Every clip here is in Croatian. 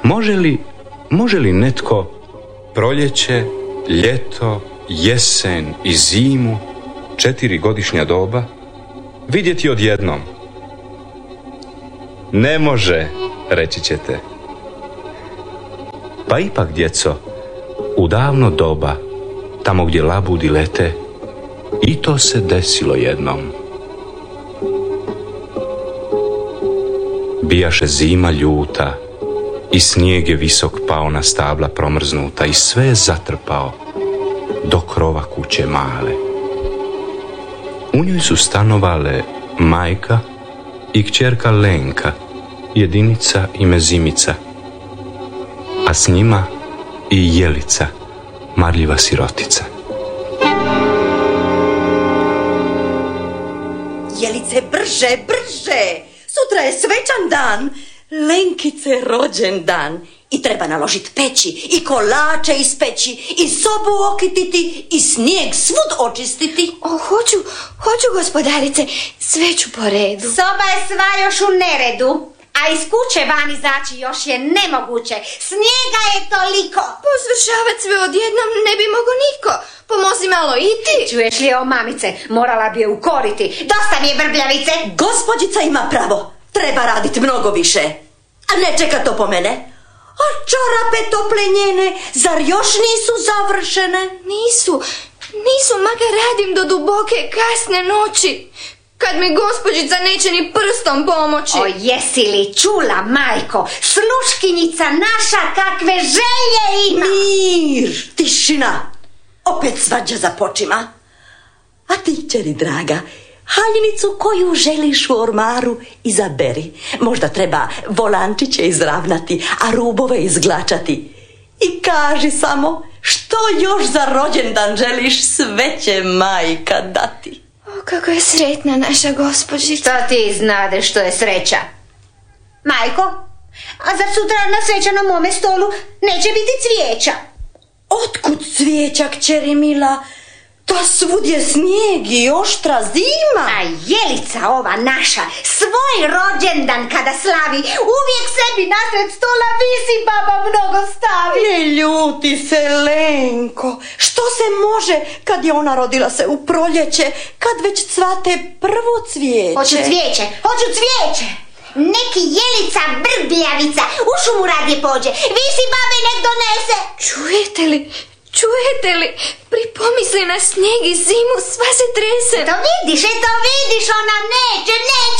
Može li netko proljeće, ljeto, jesen i zimu, 4 godišnja doba, vidjeti odjednom? Ne može, reći ćete. Pa ipak, djeco, u davno doba, tamo gdje labudi lete, i to se desilo jednom. Bijaše zima ljuta i snijeg je visok pao na stabla promrznuta i sve je zatrpao do krova kuće male. U njoj su stanovale majka i kćerka Lenka, jedinica ime Zimica, a s njima i Jelica, marljiva sirotica. Jelice, brže, brže! Sutra je svečan dan, Lenkice rođendan. I treba naložiti peći, i kolače ispeći, i sobu okititi, i snijeg svud očistiti. Hoću, gospodarice, sve ću po redu. Soba je sva još u neredu, a iz kuće van izaći još je nemoguće. Snijega je toliko. Posvršavati sve odjednom ne bi mogo niko. Pomozi malo i ti. Čuješ li ovo, mamice? Morala bi je ukoriti. Dosta mi je brbljavice. Gospođica ima pravo. Treba raditi mnogo više. A ne čeka to po mene. A čarape tople njene, zar još nisu završene? Nisu, makar radim do duboke kasne noći. Kad mi gospođica neće ni prstom pomoći. O, jesi li čula, majko? Sluškinjica naša kakve želje ima. Mir, tišina. Opet svađa započima. A ti, kćeri draga, haljinicu koju želiš u ormaru izaberi. Možda treba volančiće izravnati, a rubove izglačati. I kaži samo što još za rođendan želiš, sve će majka dati. O, kako je sretna naša gospođica. Što ti znade što je sreća? Majko, a zar sutra na svečanom mome stolu neće biti cvijeća? Otkud cvijeća, kćeri mila? Ta svud je snijeg i oštra zima. A Jelica ova naša svoj rođendan kada slavi uvijek sebi nasred stola visi baba mnogo stavi. Ne ljuti se, Lenko. Što se može kad je ona rodila se u proljeće, kad već cvate prvo cvijeće? Hoću cvijeće. Neki Jelica brbljavica u šumu radije pođe. Visi babe i nek donese. Čujete li? Pripomisli na snijeg i zimu, sva se trese. To vidiš, ona neće.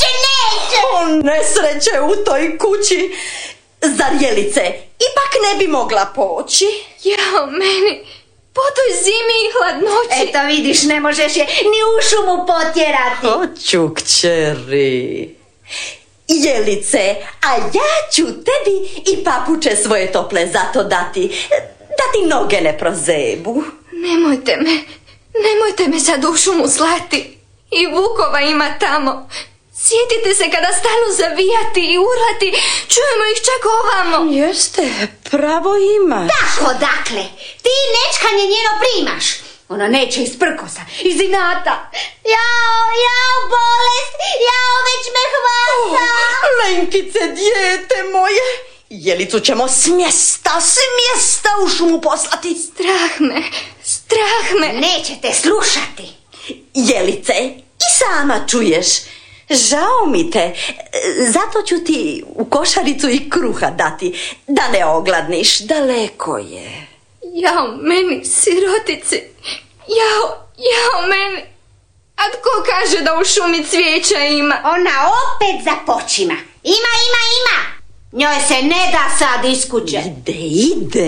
O, nesreće u toj kući. Zar Jelice ipak ne bi mogla poći? Jao, meni, po toj zimi i hladnoći. Eto vidiš, ne možeš je ni u šumu potjerati. Hoću, kćeri. Jelice, a ja ću tebi i papuče svoje tople zato dati, da ti noge ne prozebu. Nemojte me sad u šumu slati. I vukova ima tamo. Sjetite se kada stanu zavijati i urlati, čujemo ih čak ovamo. Jeste, pravo imaš. Tako, dakle, ti nečkanje njeno primaš. Ona neće iz prkosa, iz inata. Jao, bolest, već me hvata. Lenkice, dijete moje, Jelicu ćemo s mjesta u šumu poslati. Strah me. Nećete slušati. Jelice, i sama čuješ, žao mi te, zato ću ti u košaricu i kruha dati, da ne ogladniš, daleko je. Jao meni, sirotici, jao meni. A tko kaže da u šumi cvijeća ima? Ona opet započima. Ima. Njoj se ne da sad iz kuće. Ide.